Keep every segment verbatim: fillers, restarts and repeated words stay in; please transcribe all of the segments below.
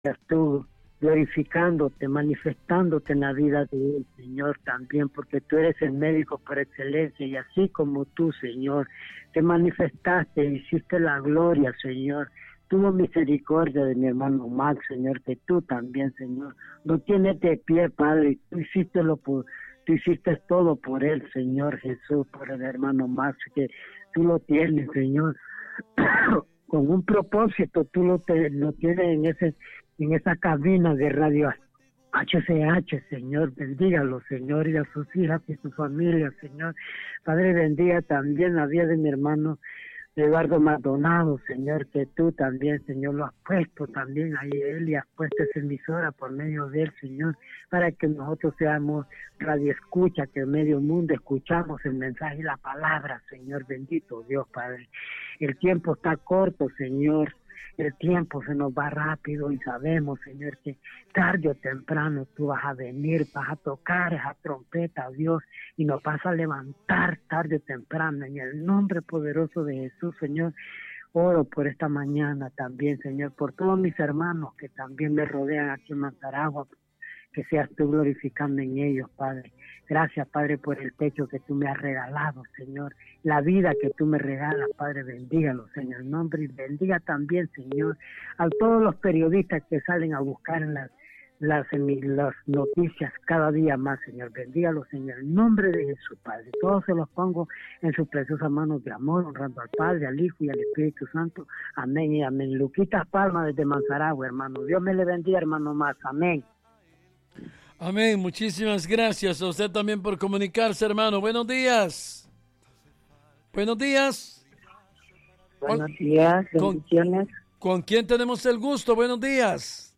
tú glorificándote, manifestándote en la vida de él, Señor, también, porque tú eres el médico por excelencia, y así como tú, Señor, te manifestaste, hiciste la gloria, Señor. Tuvo misericordia de mi hermano Max, Señor, que tú también, Señor, lo tienes de pie, Padre, tú hiciste lo por, tú hiciste todo por él, Señor Jesús, por el hermano Max, que tú lo tienes, Señor, con un propósito, tú lo, te, lo tienes en ese, en esa cabina de radio H C H, Señor, bendígalo, Señor, y a sus hijas y su familia, Señor. Padre, bendiga también la vida de mi hermano Eduardo Maldonado, Señor, que tú también, Señor, lo has puesto también ahí, él, y has puesto esa emisora por medio de él, Señor, para que nosotros seamos radio escucha, que medio mundo escuchamos el mensaje y la palabra, Señor, bendito Dios, Padre. El tiempo está corto, Señor, el tiempo se nos va rápido y sabemos, Señor, que tarde o temprano tú vas a venir, vas a tocar esa trompeta, Dios, y nos vas a levantar tarde o temprano. En el nombre poderoso de Jesús, Señor, oro por esta mañana también, Señor, por todos mis hermanos que también me rodean aquí en Manzaragua, que seas tú glorificando en ellos, Padre. Gracias, Padre, por el techo que tú me has regalado, Señor. La vida que tú me regalas, Padre, bendígalo, Señor, en nombre, y bendiga también, Señor, a todos los periodistas que salen a buscar las, las, las noticias cada día más, Señor. Bendígalo, Señor, en nombre de Jesús, Padre. Todos se los pongo en sus preciosas manos de amor, honrando al Padre, al Hijo y al Espíritu Santo. Amén y amén. Luquita Palma desde Manzaragua, hermano. Dios me le bendiga, hermano más. Amén. Amén, muchísimas gracias a usted también por comunicarse, hermano. Buenos días. Buenos días. Buenos días, bendiciones. ¿Con, ¿con quién tenemos el gusto? Buenos días.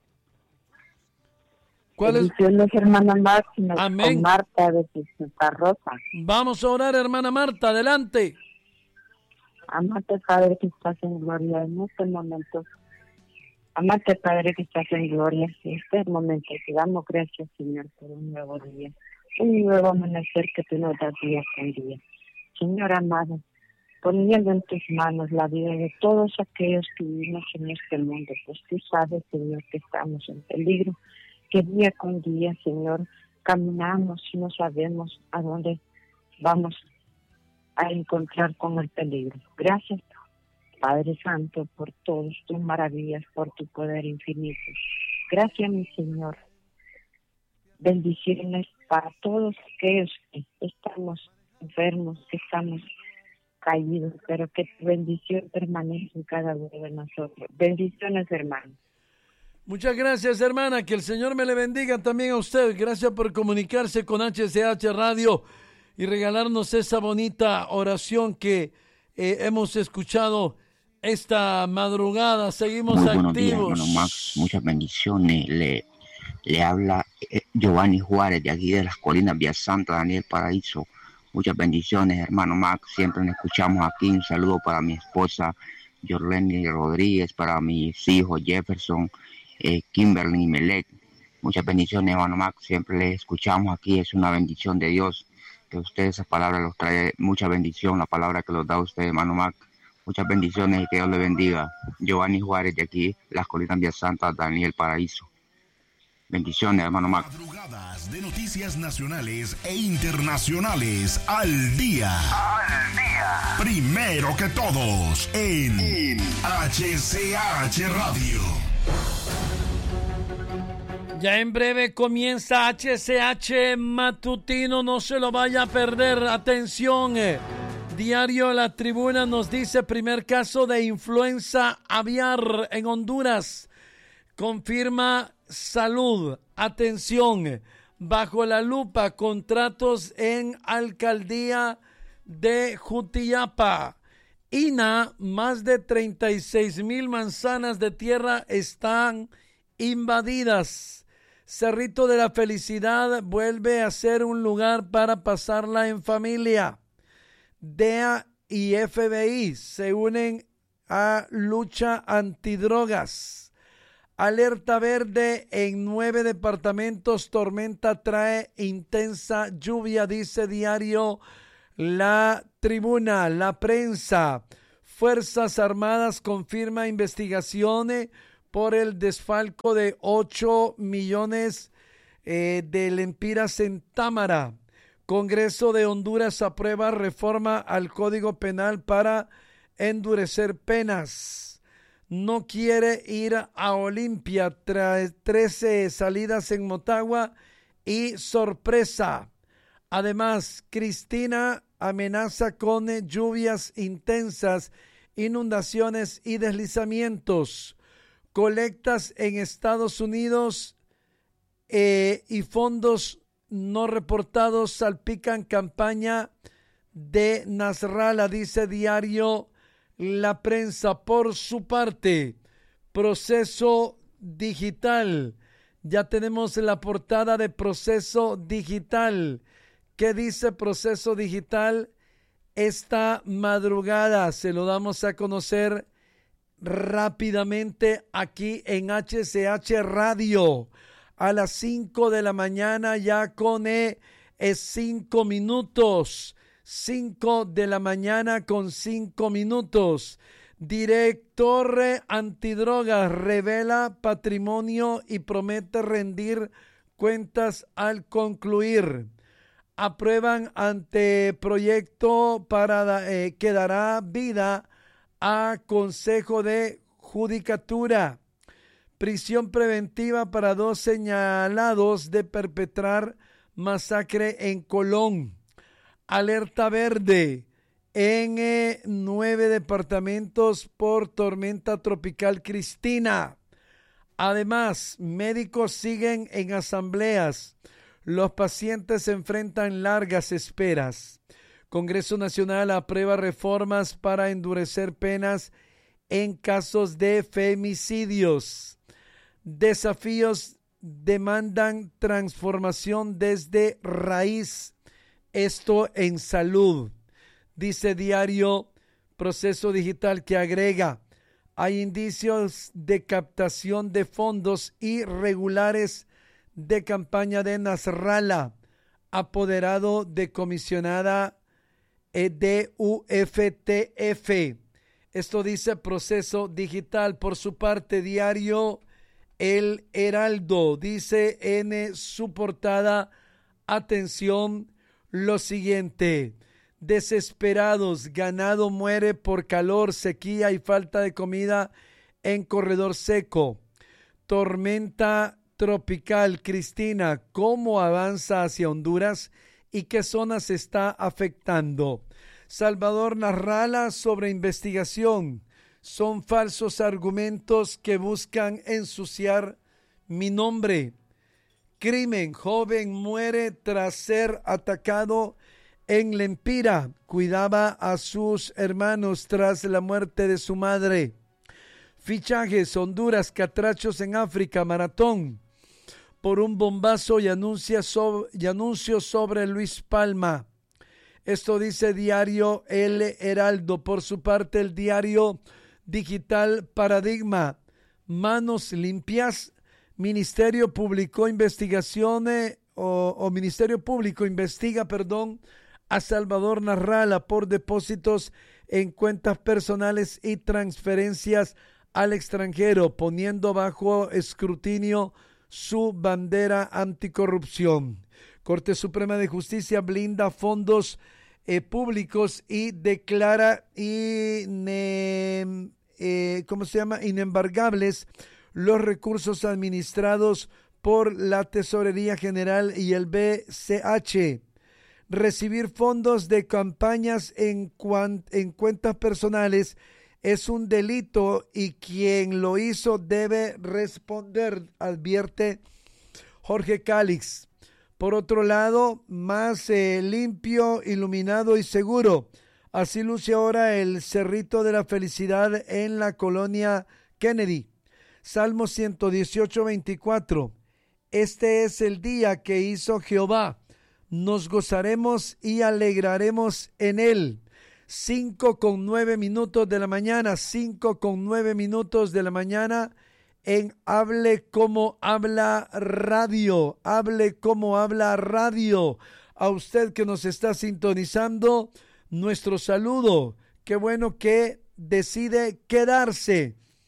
¿Cuál bendiciones, es? hermana Máxima. Amén. Con Marta de Santa Rosa. Vamos a orar, hermana Marta, adelante. Amate, Padre, que estás en gloria en este momento. Amate, Padre, que estás en gloria en este momento. Te damos gracias, Señor, por un nuevo día, un nuevo amanecer que tú nos das día con día. Señor amado, poniendo en tus manos la vida de todos aquellos que vivimos en este mundo, pues tú sabes, Señor, que estamos en peligro, que día con día, Señor, caminamos y no sabemos a dónde vamos a encontrar con el peligro. Gracias, Padre Santo, por todas tus maravillas, por tu poder infinito. Gracias, mi Señor. Bendiciones para todos aquellos que estamos enfermos, que estamos caídos, pero que tu bendición permanece en cada uno de nosotros. Bendiciones, hermano. Muchas gracias, hermana. Que el Señor me le bendiga también a usted. Gracias por comunicarse con H C H Radio y regalarnos esa bonita oración que eh, hemos escuchado esta madrugada. Seguimos Muy activos. Buenos días, hermano Max. Muchas bendiciones. Le, le habla eh, Giovanni Juárez de aquí de las Colinas Vía Santa, Daniel Paraíso. Muchas bendiciones, hermano Max. Siempre nos escuchamos aquí. Un saludo para mi esposa Yorleni Rodríguez, para mis hijos Jefferson, eh, Kimberly y Melec. Muchas bendiciones, hermano Max. Siempre les escuchamos aquí. Es una bendición de Dios que usted esa palabra los trae mucha bendición, la palabra que los da usted, hermano Max. Muchas bendiciones y que Dios le bendiga. Giovanni Juárez de aquí, Las Colinas Vía Santa, Daniel Paraíso. Bendiciones, hermano Max. Madrugadas de noticias nacionales e internacionales al día. Al día. Primero que todos en, en H C H Radio. Ya en breve comienza H C H Matutino, no se lo vaya a perder. Atención. Diario La Tribuna nos dice: primer caso de influenza aviar en Honduras. Confirma Salud. Atención, bajo la lupa, contratos en Alcaldía de Jutiapa. I N A, más de treinta y seis mil manzanas de tierra están invadidas. Cerrito de la Felicidad vuelve a ser un lugar para pasarla en familia. D E A y F B I se unen a lucha antidrogas. Alerta verde en nueve departamentos. Tormenta trae intensa lluvia, dice diario La Tribuna. La Prensa. Fuerzas Armadas confirma investigaciones por el desfalco de ocho millones eh, de lempiras en Támara. Congreso de Honduras aprueba reforma al Código Penal para endurecer penas. No quiere ir a Olimpia tras trece salidas en Motagua y sorpresa. Además, Cristina amenaza con lluvias intensas, inundaciones y deslizamientos. Colectas en Estados Unidos eh, y fondos no reportados salpican campaña de Nasrallah, dice diario La Prensa. Por su parte, Proceso Digital. Ya tenemos la portada de Proceso Digital. ¿Qué dice Proceso Digital? Esta madrugada se lo damos a conocer rápidamente aquí en H C H Radio a las cinco de la mañana, ya con eh, cinco minutos. cinco de la mañana con cinco minutos. Director antidrogas revela patrimonio y promete rendir cuentas al concluir. Aprueban anteproyecto para eh, que dará vida a Consejo de Judicatura. Prisión preventiva para dos señalados de perpetrar masacre en Colón. Alerta verde en eh, nueve departamentos por tormenta tropical Cristina. Además, médicos siguen en asambleas. Los pacientes enfrentan largas esperas. Congreso Nacional aprueba reformas para endurecer penas en casos de femicidios. Desafíos demandan transformación desde raíz. Esto en salud. Dice diario Proceso Digital, que agrega: hay indicios de captación de fondos irregulares de campaña de Nasrallah, apoderado de comisionada de U F T F. Esto dice Proceso Digital. Por su parte, diario El Heraldo dice en su portada, atención, lo siguiente: desesperados, ganado muere por calor, sequía y falta de comida en corredor seco. Tormenta tropical Cristina, ¿cómo avanza hacia Honduras y qué zonas está afectando? Salvador Nasrallah sobre investigación. Son falsos argumentos que buscan ensuciar mi nombre. Crimen, joven muere tras ser atacado en Lempira. Cuidaba a sus hermanos tras la muerte de su madre. Fichajes, Honduras, catrachos en África, maratón por un bombazo y, anuncia sobre, y anuncios sobre Luis Palma. Esto dice diario El Heraldo. Por su parte, el diario digital Paradigma. Manos limpias. Ministerio publicó investigaciones o, o Ministerio Público investiga, perdón, a Salvador Nasrallah por depósitos en cuentas personales y transferencias al extranjero, poniendo bajo escrutinio su bandera anticorrupción. Corte Suprema de Justicia blinda fondos eh, públicos y declara ine, eh, ¿cómo se llama? inembargables los recursos administrados por la Tesorería General y el B C H. Recibir fondos de campañas en, cuan, en cuentas personales es un delito y quien lo hizo debe responder, advierte Jorge Calix. Por otro lado, más eh, limpio, iluminado y seguro. Así luce ahora el Cerrito de la Felicidad en la colonia Kennedy. Salmo ciento dieciocho, veinticuatro. Este es el día que hizo Jehová. Nos gozaremos y alegraremos en él. Cinco con nueve minutos de la mañana, cinco con nueve minutos de la mañana en Hable Como Habla Radio. Hable Como Habla Radio. A usted que nos está sintonizando, nuestro saludo. Qué bueno que decide quedarse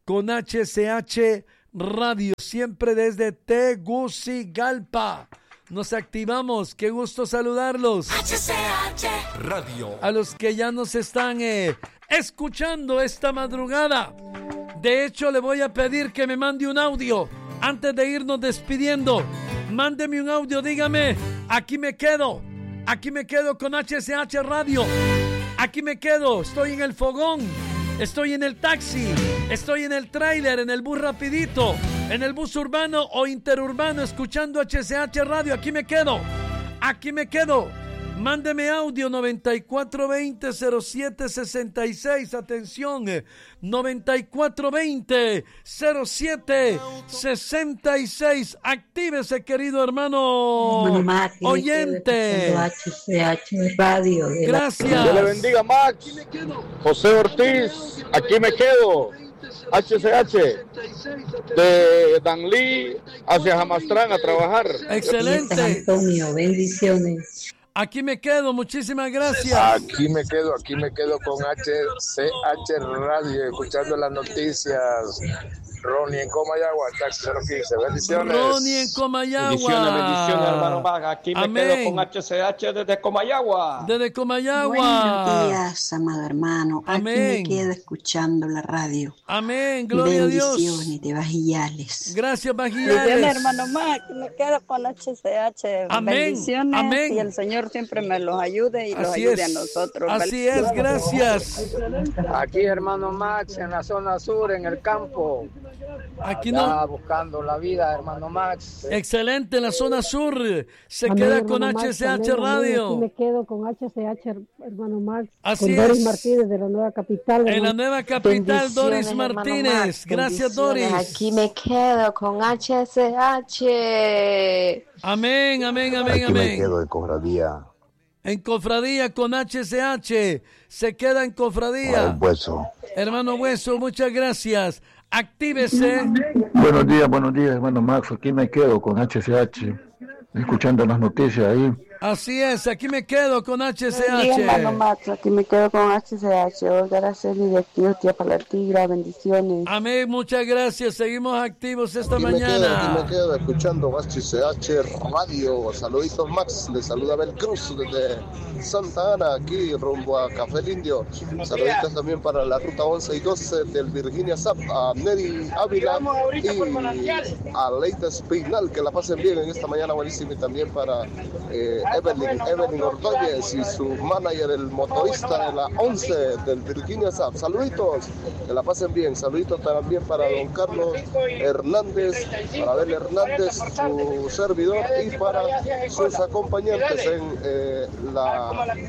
con H C H Radio, siempre desde Tegucigalpa. Nos activamos, qué gusto saludarlos. H C H Radio. A los que ya nos están eh, escuchando esta madrugada. De hecho, le voy a pedir que me mande un audio antes de irnos despidiendo. Mándeme un audio, dígame, aquí me quedo, aquí me quedo con H C H Radio. Aquí me quedo, estoy en el fogón, estoy en el taxi, estoy en el tráiler, en el bus rapidito, en el bus urbano o interurbano escuchando H C H Radio. Aquí me quedo, aquí me quedo. Mándeme audio noventa y cuatro veinte cero siete sesenta y seis. Atención, noventa y cuatro veinte cero siete sesenta y seis. Actívese, querido hermano, hermano Max, oyente. H C H Radio. Gracias. Dios le bendiga, Max. José Ortiz, aquí me quedo. H C H de Danlí hacia Jamastrán a trabajar. Excelente. Antonio, bendiciones. Aquí me quedo, muchísimas gracias. Aquí me quedo, aquí me quedo con H C H Radio, escuchando las noticias. Ronnie en Comayagua, taxi cero quince, bendiciones. Ronnie en Comayagua. Bendiciones, bendiciones, hermano Maga. Aquí me Amén. quedo con H C H desde Comayagua. Desde Comayagua. Buenos días, amado hermano. Amén. Aquí me quedo escuchando la radio. Amén, gloria a Dios. Bendiciones de Bajillales. Gracias, Bajillales. Bendiciones, hermano Mac. Me quedo con H C H. Amén. Bendiciones. Amén. Y el Señor siempre me los ayude y los Así ayude es. a nosotros. Así es, gracias. Aquí, hermano Max, en la zona sur, en el campo. Aquí Allá no. buscando la vida, hermano Max. Excelente, en la zona sur. Se Amén, queda hermano con Max, H C H amén, Radio. amén. Aquí me quedo con H C H, hermano Max. Así con Doris es. Martínez de la Nueva Capital. En hermano. la nueva capital, Doris Bendiciones, Martínez. hermano Max, Gracias, bendiciones. Doris. Aquí me quedo con H C H. Amén, amén, amén, Aquí amén. me quedo en Cofradía. En Cofradía con H C H. Se queda en Cofradía. Un hueso. Hermano Hueso, muchas gracias. Actívese. Buenos días, buenos días, hermano Max. Aquí me quedo con H C H, escuchando las noticias ahí. Así es, aquí me quedo con H C Sí, hermano H. Max, aquí me quedo con H C H. Olga Araceli de Tío Tía Palatigra, bendiciones. Amén, muchas gracias. Seguimos activos esta Aquí me quedo, mañana. aquí me quedo escuchando H C H Radio. Saluditos, Max. Le saluda Abel Cruz desde Santa Ana, aquí rumbo a Café El Indio. Saluditos también para la ruta once y doce del Virginia Zap, a Neri Ávila y a Leita Espinal. Que la pasen bien en esta mañana buenísima. Y también para eh, Evelyn, Evelyn Ordóñez y su manager, el motorista de la once del Virginia Zap. Saluditos, que la pasen bien. Saluditos también para don Carlos Hernández, para Abel Hernández, su servidor, y para sus acompañantes en eh, la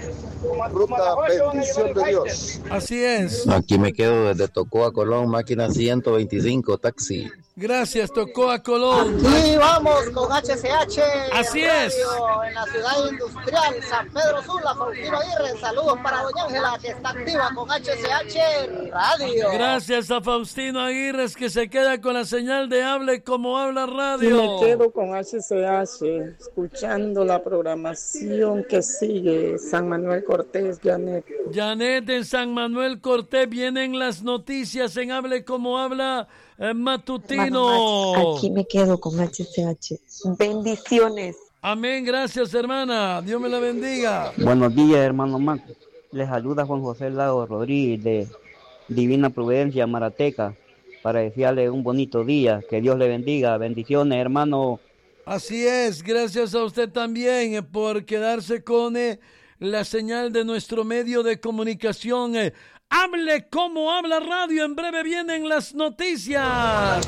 ruta Bendición de Dios. Así es. Aquí me quedo desde Tocoa, Colón, máquina ciento veinticinco, taxi. Gracias, tocó a Colón. Y vamos con H C H. Así Radio, es. En la ciudad industrial San Pedro Sula, Faustino Aguirre. Saludos para doña Ángela, que está activa con H C H Radio. Gracias a Faustino Aguirre, que se queda con la señal de Hable Como Habla Y Radio. me quedo con H C H, escuchando la programación que sigue. San Manuel Cortés, Janet. Janet en San Manuel Cortés, vienen las noticias en Hable Como Habla eh, Matutino. Aquí me quedo con H C H. Bendiciones. Amén, gracias hermana, Dios me la bendiga. Buenos días, hermano Mac. Les saluda Juan José Lago Rodríguez de Divina Providencia, Marateca, para desearle un bonito día. Que Dios le bendiga. Bendiciones, hermano. Así es, gracias a usted también eh, por quedarse con eh, la señal de nuestro medio de comunicación. eh. Hable Como Habla Radio, en breve vienen las noticias.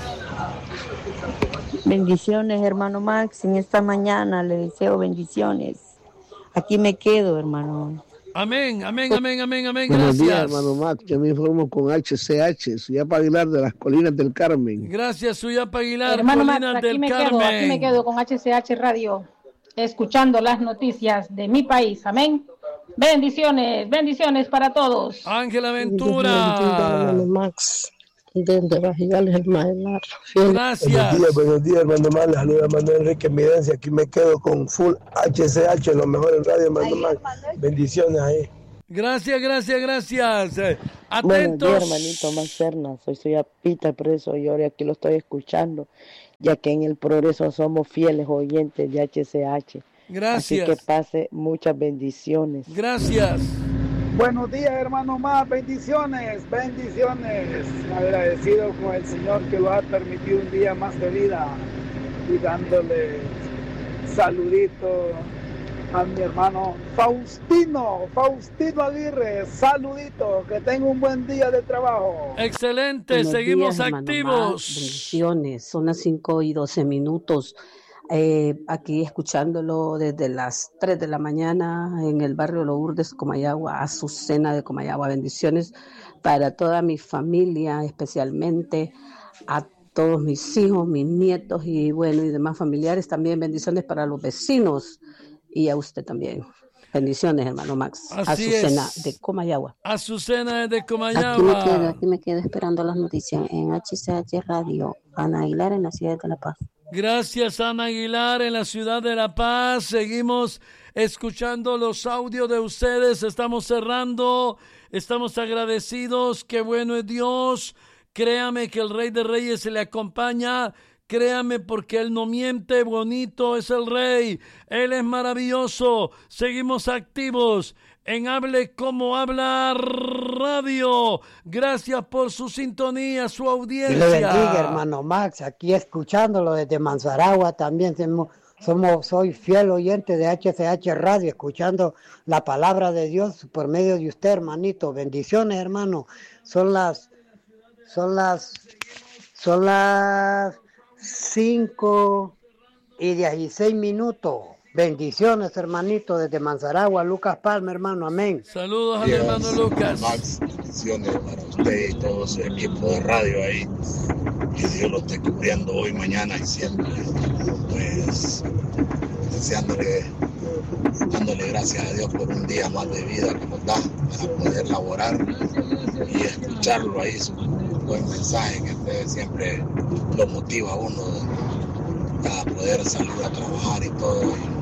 Bendiciones, hermano Max. En esta mañana le deseo bendiciones. Aquí me quedo, hermano. Amén, amén, amén, amén, amén. Buenos Gracias. días, hermano Max. Yo me informo con H C H, Suyapa Aguilar de las Colinas del Carmen. Gracias, Suyapa Aguilar, Hermano Max, Colinas aquí del me Carmen. quedo, aquí me quedo con H C H Radio, escuchando las noticias de mi país. Amén. Bendiciones, bendiciones para todos. Ángela Ventura. Hermano Max, desde Bajigales, el Maelar. Gracias. Buenos días, buenos días, hermano Max. Les saluda Manuel Enrique Midencia. Aquí me quedo con Full H C H, lo mejor en radio, hermano Max. Bendiciones ahí. Gracias, gracias, gracias. Eh, Atentos. Atentos. Buenos días, hermanito Macerna. Soy Soy Pita, por eso yo ahora aquí lo estoy escuchando, ya que en el progreso somos fieles oyentes de H C H. Gracias. Así que pase muchas bendiciones. Gracias. Buenos días, hermano más, bendiciones, bendiciones. Agradecido con el Señor que lo ha permitido un día más de vida y dándole saludito a mi hermano Faustino, Faustino Aguirre, saludito, que tenga un buen día de trabajo. Excelente, Buenos seguimos días, activos. Max, bendiciones, son las cinco y doce minutos. Eh, aquí escuchándolo desde las tres de la mañana en el barrio Lourdes, Comayagua, Azucena de Comayagua. Bendiciones para toda mi familia, especialmente a todos mis hijos, mis nietos y bueno, y demás familiares. También bendiciones para los vecinos y a usted también. Bendiciones, hermano Max. Así Azucena es. de Comayagua. Azucena de Comayagua. Aquí me quedo, aquí me quedo esperando las noticias en H C H Radio. Ana Aguilar en la ciudad de La Paz. Gracias, Ana Aguilar, en la ciudad de La Paz. Seguimos escuchando los audios de ustedes. Estamos cerrando. Estamos agradecidos. Qué bueno es Dios. Créame que el Rey de Reyes se le acompaña. Créame porque Él no miente. Bonito es el Rey. Él es maravilloso. Seguimos activos en Hable Como Habla Radio. Gracias por su sintonía, su audiencia. Dios le bendiga, hermano Max, aquí escuchándolo desde Manzaragua también. Somos, somos, soy fiel oyente de H C H Radio, escuchando la palabra de Dios por medio de usted, hermanito. Bendiciones, hermano. Son las, son las, son las cinco y dieciséis minutos. Bendiciones, hermanito, desde Manzaragua, Lucas Palma, hermano, amén. Saludos a mi hermano Lucas. Max, bendiciones para usted y todo su equipo de radio ahí. Que Dios lo esté cubriendo hoy, mañana y siempre. Pues, deseándole, dándole gracias a Dios por un día más de vida que nos da para poder laborar y escucharlo ahí, su buen mensaje que usted siempre lo motiva a uno a poder salir a trabajar y todo.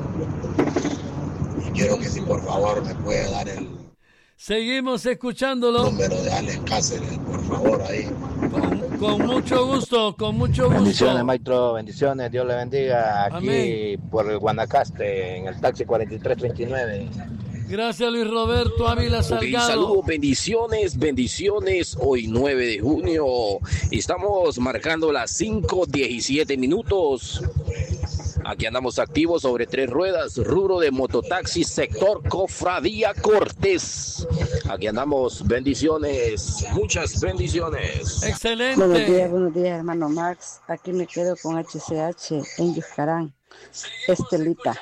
Y quiero que si por favor me puede dar el Seguimos escuchándolo. número de Alex Cáceres, por favor, ahí. Con, con mucho gusto, con mucho gusto. Bendiciones, maestro, bendiciones, Dios le bendiga. Aquí Amén. Por el Guanacaste, en el taxi cuarenta y tres treinta y nueve. Gracias, Luis Roberto Ávila Ok, Salgado. saludos, bendiciones, bendiciones. Hoy nueve de junio. Estamos marcando las cinco diecisiete minutos. Aquí andamos activos sobre tres ruedas, rubro de mototaxi, sector Cofradía Cortés. Aquí andamos, bendiciones, muchas bendiciones. Excelente. Buenos días, buenos días, hermano Max. Aquí me quedo con H C H en Yuscarán. Estelita.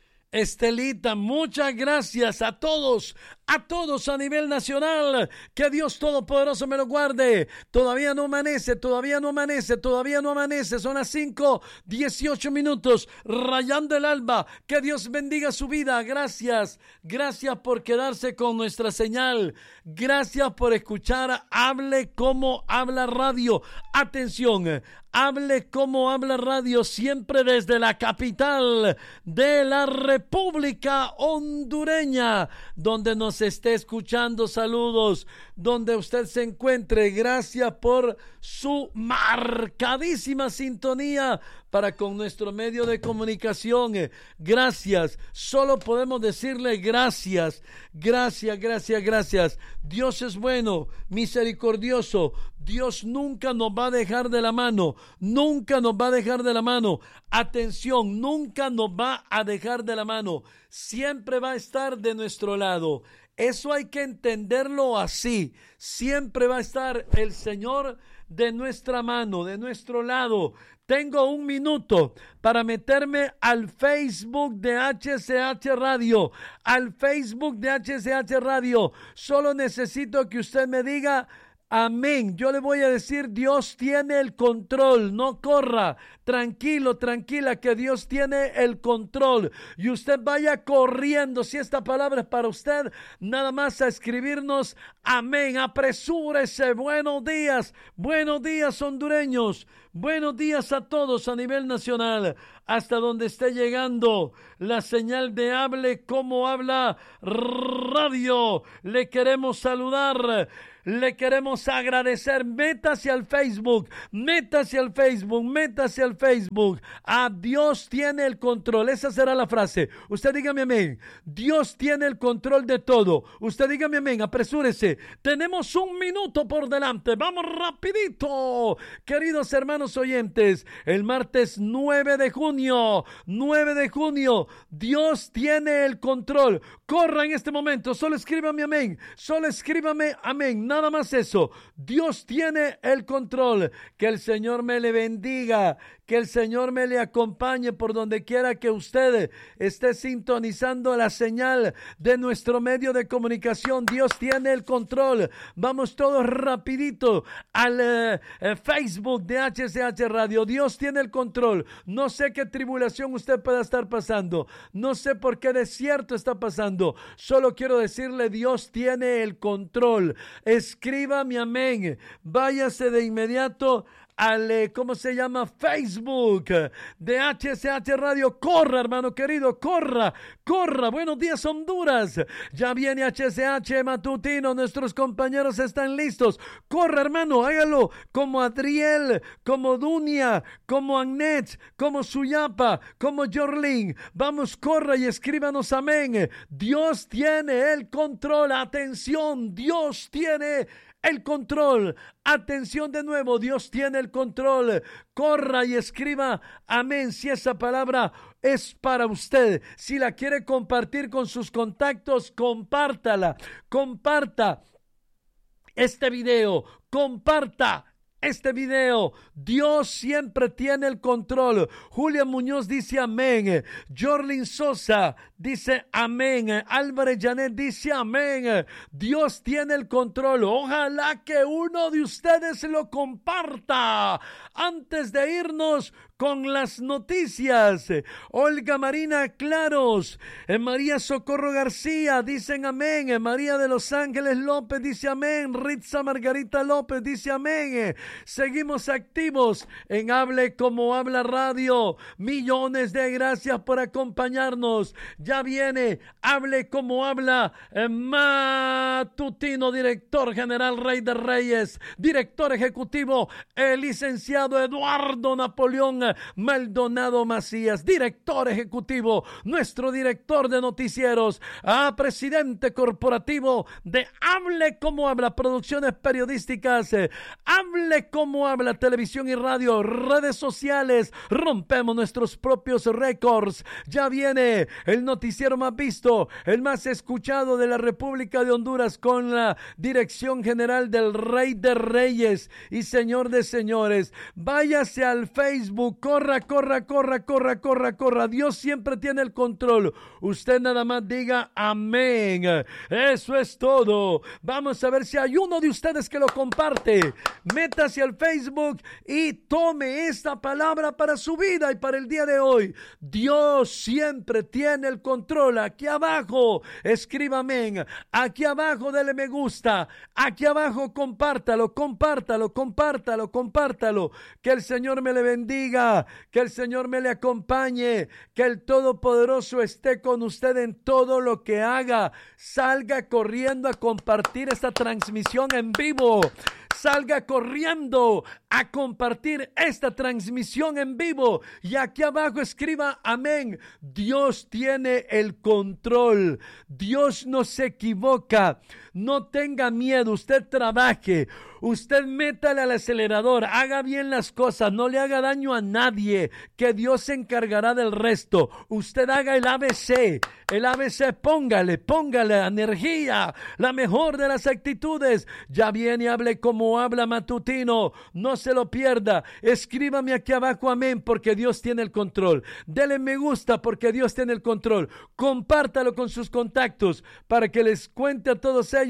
Estelita, muchas gracias a todos, a todos a nivel nacional. Que Dios Todopoderoso me lo guarde. Todavía no amanece, todavía no amanece, todavía no amanece. Son las cinco dieciocho minutos, rayando el alba. Que Dios bendiga su vida. Gracias, gracias por quedarse con nuestra señal. Gracias por escuchar Hable Como Habla Radio. Atención, Hable Como Habla Radio, siempre desde la capital de la República Hondureña, donde nos esté escuchando. Saludos, donde usted se encuentre. Gracias por su marcadísima sintonía para con nuestro medio de comunicación. Gracias, solo podemos decirle gracias, gracias, gracias, gracias. Dios es bueno, misericordioso. Dios nunca nos va a dejar de la mano, nunca nos va a dejar de la mano. Atención, nunca nos va a dejar de la mano. Siempre va a estar de nuestro lado. Eso hay que entenderlo así. Siempre va a estar el Señor de nuestra mano, de nuestro lado. Tengo un minuto para meterme al Facebook de H C H Radio, al Facebook de H C H Radio. Solo necesito que usted me diga amén. Yo le voy a decir, Dios tiene el control, no corra, tranquilo, tranquila, que Dios tiene el control. Y usted vaya corriendo, si esta palabra es para usted, nada más a escribirnos, amén, apresúrese, buenos días, buenos días hondureños, buenos días a todos a nivel nacional, hasta donde esté llegando la señal de Hable Como Habla Radio. Le queremos saludar, le queremos agradecer. Métase al Facebook, métase al Facebook, métase al Facebook. A Dios tiene el control. Esa será la frase. Usted dígame amén. Dios tiene el control de todo. Usted dígame amén. Apresúrese. Tenemos un minuto por delante. Vamos rapidito. Queridos hermanos oyentes, el martes nueve de junio, nueve de junio, Dios tiene el control. Corra en este momento. Solo escríbame amén. Solo escríbame amén. Nada más eso. Dios tiene el control. Que el Señor me le bendiga. Que el Señor me le acompañe por donde quiera que usted esté sintonizando la señal de nuestro medio de comunicación. Dios tiene el control. Vamos todos rapidito al eh, eh, Facebook de H C H Radio. Dios tiene el control. No sé qué tribulación usted pueda estar pasando. No sé por qué desierto está pasando. Solo quiero decirle, Dios tiene el control. Escriba mi amén. Váyase de inmediato al, ¿cómo se llama? Facebook de H C H Radio. Corra, hermano querido, corra, corra. Buenos días, Honduras. Ya viene H C H Matutino. Nuestros compañeros están listos. Corra, hermano, hágalo como Adriel, como Dunia, como Agnet, como Suyapa, como Jorlin. Vamos, corra y escríbanos amén. Dios tiene el control. Atención, Dios tiene el control. Atención de nuevo, Dios tiene el control. Corra y escriba amén si esa palabra es para usted. Si la quiere compartir con sus contactos, compártala. Comparta este video. Comparta este video. Dios siempre tiene el control. Julia Muñoz dice amén. Jorlin Sosa dice amén. Álvarez Janet dice amén. Dios tiene el control. Ojalá que uno de ustedes lo comparta. Antes de irnos con las noticias, Olga Marina Claros, María Socorro García dicen amén. María de Los Ángeles López dice amén. Ritza Margarita López dice amén. Seguimos activos en Hable Como Habla Radio. Millones de gracias por acompañarnos. Ya viene Hable Como Habla eh, Matutino, director general Rey de Reyes, director ejecutivo el licenciado Eduardo Napoleón Maldonado Macías, director ejecutivo, nuestro director de noticieros, a presidente corporativo de Hable Como Habla, producciones periodísticas, eh, Hable Como Habla, televisión y radio, redes sociales, rompemos nuestros propios récords. Ya viene el noticiero más visto, el más escuchado de la República de Honduras, con la dirección general del Rey de Reyes y Señor de Señores. Váyase al Facebook, corra, corra, corra, corra, corra, corra. Dios siempre tiene el control. Usted nada más diga amén. Eso es todo. Vamos a ver si hay uno de ustedes que lo comparte. Métase al Facebook y tome esta palabra para su vida y para el día de hoy. Dios siempre tiene el control. Aquí abajo escriba amén. Aquí abajo dele me gusta. Aquí abajo compártalo, compártalo, compártalo, compártalo. Que el Señor me le bendiga, que el Señor me le acompañe, que el Todopoderoso esté con usted en todo lo que haga. Salga corriendo a compartir esta transmisión en vivo. Salga corriendo a compartir esta transmisión en vivo. Y aquí abajo escriba amén. Dios tiene el control. Dios no se equivoca. No tenga miedo. Usted trabaje. Usted métale al acelerador. Haga bien las cosas. No le haga daño a nadie. Que Dios se encargará del resto. Usted haga el A B C. El A B C, póngale, póngale energía. La mejor de las actitudes. Ya viene, hable como habla matutino. No se lo pierda. Escríbame aquí abajo amén, porque Dios tiene el control. Dele me gusta porque Dios tiene el control. Compártalo con sus contactos para que les cuente a todos ellos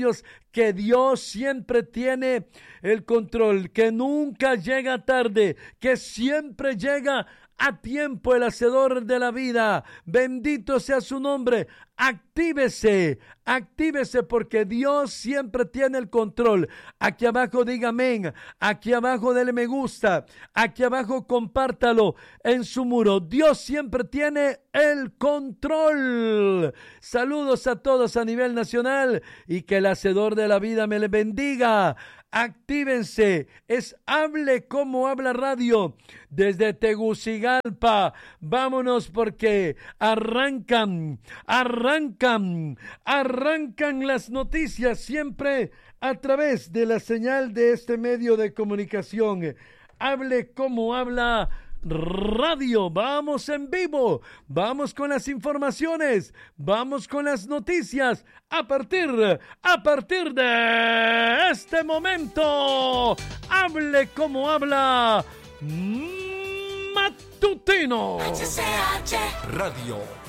que Dios siempre tiene el control, que nunca llega tarde, que siempre llega a tiempo el hacedor de la vida. Bendito sea su nombre. Actívese, actívese porque Dios siempre tiene el control. Aquí abajo diga amén, aquí abajo dele me gusta, aquí abajo compártalo en su muro. Dios siempre tiene el control. Saludos a todos a nivel nacional y que el hacedor de la vida me le bendiga. Actívense, es Hable Como Habla Radio desde Tegucigalpa. Vámonos porque arrancan, arrancan, arrancan las noticias siempre a través de la señal de este medio de comunicación. Hable Como Habla Radio, vamos en vivo, vamos con las informaciones, vamos con las noticias a partir, a partir de este momento. Hable Como Habla Matutino. H C H Radio.